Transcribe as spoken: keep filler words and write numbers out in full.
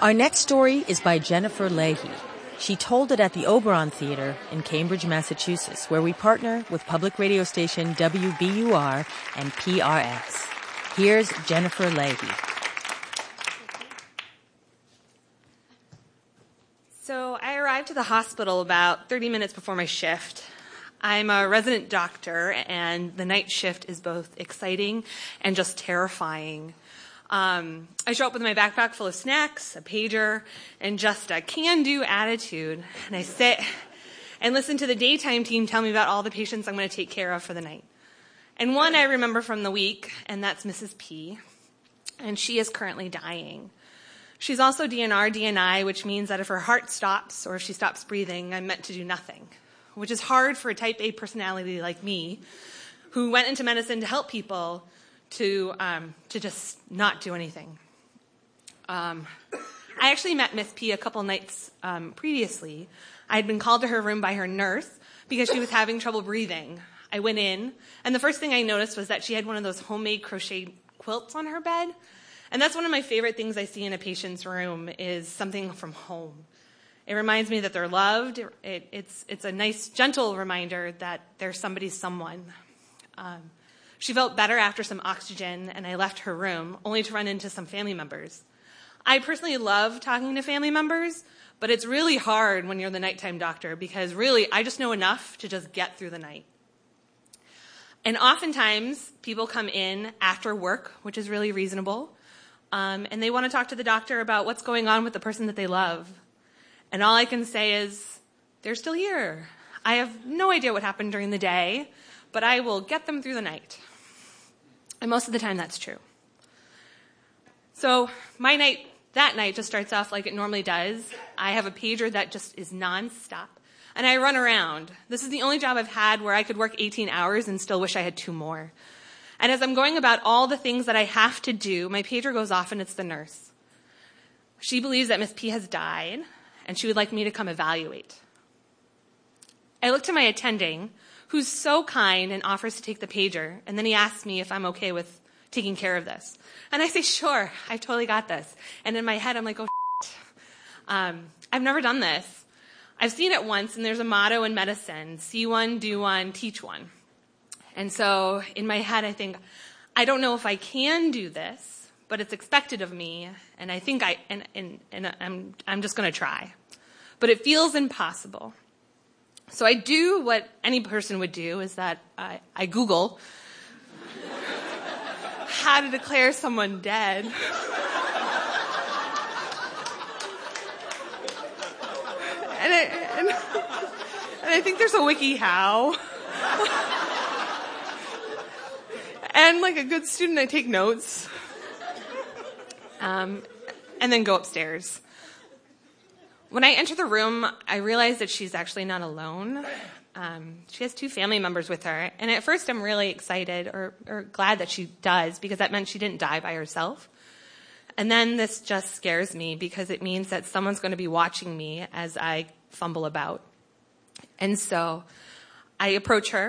Our next story is by Jennifer Leahy. She told it at the Oberon Theater in Cambridge, Massachusetts, where we partner with public radio station W B U R and P R X. Here's Jennifer Leahy. So I arrived at the hospital about thirty minutes before my shift. I'm a resident doctor, and the night shift is both exciting and just terrifying. Um, I show up with my backpack full of snacks, a pager, and just a can-do attitude. And I sit and listen to the daytime team tell me about all the patients I'm going to take care of for the night. And one I remember from the week, and that's Missus P. And she is currently dying. She's also D N R D N I, which means that if her heart stops or if she stops breathing, I'm meant to do nothing, which is hard for a type A personality like me, who went into medicine to help people, to um, to just not do anything. Um, I actually met Miss P a couple nights um, previously. I had been called to her room by her nurse because she was having trouble breathing. I went in, and the first thing I noticed was that she had one of those homemade crochet quilts on her bed. And that's one of my favorite things I see in a patient's room is something from home. It reminds me that they're loved. It, it's, it's a nice, gentle reminder that there's somebody, someone. Um, She felt better after some oxygen, and I left her room, only to run into some family members. I personally love talking to family members, but it's really hard when you're the nighttime doctor because really I just know enough to just get through the night. And oftentimes people come in after work, which is really reasonable, um, and they want to talk to the doctor about what's going on with the person that they love. And all I can say is, they're still here. I have no idea what happened during the day, but I will get them through the night. And most of the time, that's true. So my night, that night just starts off like it normally does. I have a pager that just is nonstop. And I run around. This is the only job I've had where I could work eighteen hours and still wish I had two more. And as I'm going about all the things that I have to do, my pager goes off and it's the nurse. She believes that Miss P has died, and she would like me to come evaluate. I look to my attending, who's so kind and offers to take the pager, and then he asks me if I'm okay with taking care of this. And I say, sure, I've totally got this. And in my head, I'm like, oh, shit. Um, I've never done this. I've seen it once, and there's a motto in medicine, see one, do one, teach one. And so in my head, I think, I don't know if I can do this, but it's expected of me, and I think I, and, and, and I'm, I'm just going to try. But it feels impossible. So I do what any person would do, is that I, I Google how to declare someone dead. And I, and, and I think there's a wiki how. And like a good student, I take notes. Um, and then go upstairs. When I enter the room, I realize that she's actually not alone. Um, she has two family members with her. And at first, I'm really excited or, or glad that she does, because that meant she didn't die by herself. And then this just scares me because it means that someone's going to be watching me as I fumble about. And so I approach her.